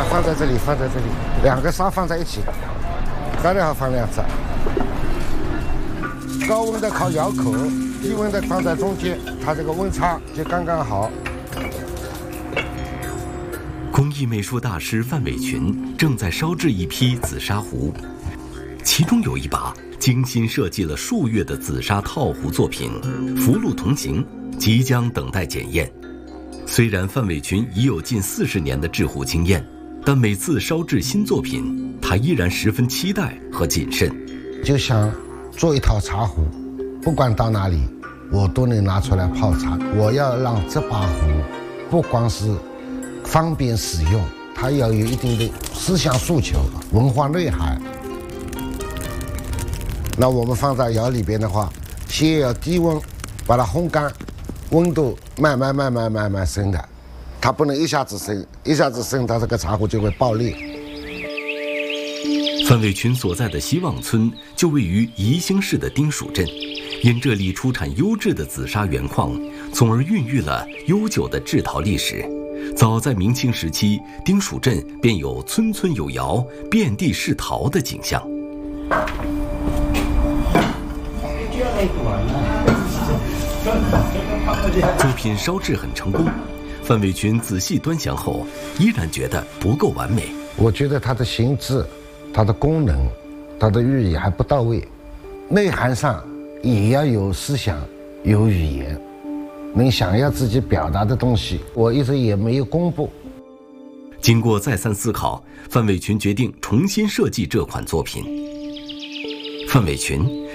放在这里，放在这里，两个沙放在一起，刚好放2只。高温的靠窑口，低温的放在中间，它这个温差就刚刚好。 工艺美术大师范伟群正在烧制一批紫砂壶，其中有一把精心设计了数月的紫砂套壶作品《福禄同行》，即将等待检验。虽然范伟群已有近40年的制壶经验，但每次烧制新作品，他依然十分期待和谨慎。 就想做一套茶壶，不管到哪里，我都能拿出来泡茶。我要让这把壶不光是方便使用，它要有一定的思想诉求、文化内涵。那我们放在窑里边的话，先要低温把它烘干，温度慢慢升的，它不能一下子升，一下子升，它这个茶壶就会爆裂。 范伟群所在的希望村就位于宜兴市的丁蜀镇，因这里出产优质的紫砂原矿，从而孕育了悠久的制陶历史。早在明清时期，丁蜀镇便有村村有窑、遍地是陶的景象。作品烧制很成功，范伟群仔细端详后，依然觉得不够完美。 我觉得它的形制、它的功能、它的寓意还不到位，内涵上也要有思想、有语言，能想要自己表达的东西，我一直也没有公布。 经过再三思考，范伟群决定重新设计这款作品。范伟群